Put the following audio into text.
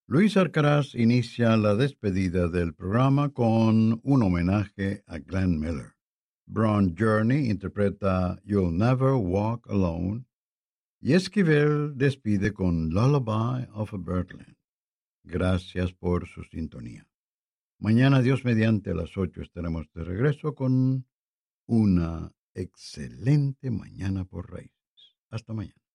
Luis Alcaraz inicia la despedida del programa con un homenaje a Glenn Miller. Brown Journey interpreta You'll Never Walk Alone y Esquivel despide con Lullaby of a Birdland. Gracias por su sintonía. Mañana, Dios mediante, a las 8 estaremos de regreso con una excelente mañana por raíces. Hasta mañana.